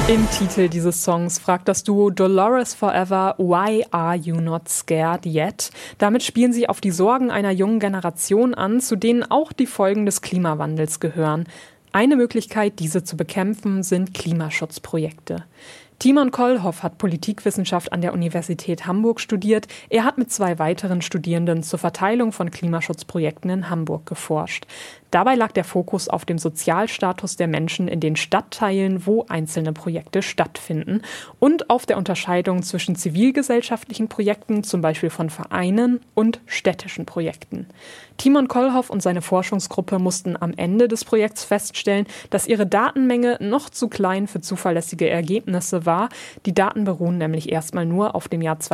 Im Titel dieses Songs fragt das Duo Dolores Forever "Why are you not scared yet?". Damit spielen sie auf die Sorgen einer jungen Generation an, zu denen auch die Folgen des Klimawandels gehören. Eine Möglichkeit, diese zu bekämpfen, sind Klimaschutzprojekte. Timon Kollhoff hat Politikwissenschaft an der Universität Hamburg studiert. Er hat mit 2 weiteren Studierenden zur Verteilung von Klimaschutzprojekten in Hamburg geforscht. Dabei lag der Fokus auf dem Sozialstatus der Menschen in den Stadtteilen, wo einzelne Projekte stattfinden, und auf der Unterscheidung zwischen zivilgesellschaftlichen Projekten, zum Beispiel von Vereinen, und städtischen Projekten. Timon Kollhoff und seine Forschungsgruppe mussten am Ende des Projekts feststellen, dass ihre Datenmenge noch zu klein für zuverlässige Ergebnisse war. Die Daten beruhen nämlich erstmal nur auf dem Jahr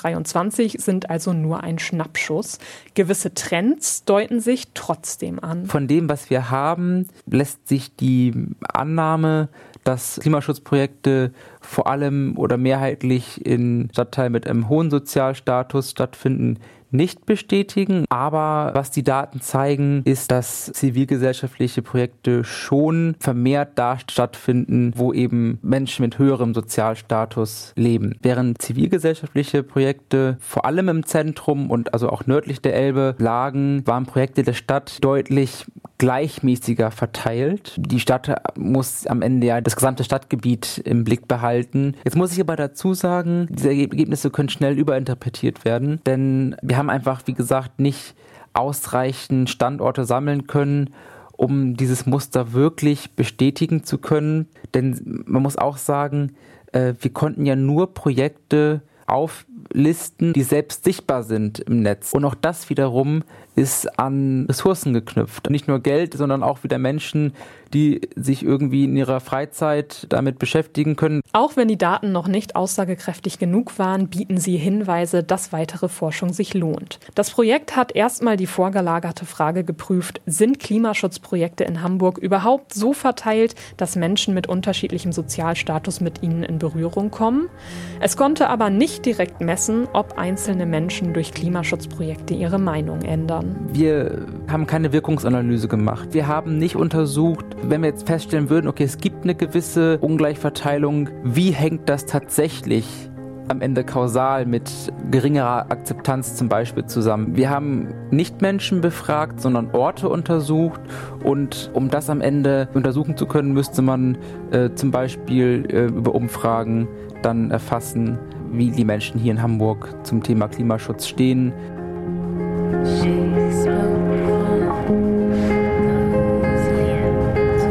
2023, sind also nur ein Schnappschuss. Gewisse Trends deuten sich trotzdem an. Von dem, was wir haben, lässt sich die Annahme, dass Klimaschutzprojekte vor allem oder mehrheitlich in Stadtteilen mit einem hohen Sozialstatus stattfinden, nicht bestätigen. Aber was die Daten zeigen, ist, dass zivilgesellschaftliche Projekte schon vermehrt da stattfinden, wo eben Menschen mit höherem Sozialstatus leben. Während zivilgesellschaftliche Projekte vor allem im Zentrum und also auch nördlich der Elbe lagen, waren Projekte der Stadt deutlich gleichmäßiger verteilt. Die Stadt muss am Ende ja das gesamte Stadtgebiet im Blick behalten. Jetzt muss ich aber dazu sagen, diese Ergebnisse können schnell überinterpretiert werden, denn wir haben einfach, wie gesagt, nicht ausreichend Standorte sammeln können, um dieses Muster wirklich bestätigen zu können. Denn man muss auch sagen, wir konnten ja nur Projekte auflisten, die selbst sichtbar sind im Netz. Und auch das wiederum ist an Ressourcen geknüpft. Nicht nur Geld, sondern auch wieder Menschen, die sich irgendwie in ihrer Freizeit damit beschäftigen können. Auch wenn die Daten noch nicht aussagekräftig genug waren, bieten sie Hinweise, dass weitere Forschung sich lohnt. Das Projekt hat erstmal die vorgelagerte Frage geprüft: Sind Klimaschutzprojekte in Hamburg überhaupt so verteilt, dass Menschen mit unterschiedlichem Sozialstatus mit ihnen in Berührung kommen? Es konnte aber nicht direkt messen, ob einzelne Menschen durch Klimaschutzprojekte ihre Meinung ändern. Wir haben keine Wirkungsanalyse gemacht. Wir haben nicht untersucht, wenn wir jetzt feststellen würden, okay, es gibt eine gewisse Ungleichverteilung, wie hängt das tatsächlich am Ende kausal mit geringerer Akzeptanz zum Beispiel zusammen. Wir haben nicht Menschen befragt, sondern Orte untersucht, und um das am Ende untersuchen zu können, müsste man zum Beispiel über Umfragen dann erfassen, wie die Menschen hier in Hamburg zum Thema Klimaschutz stehen.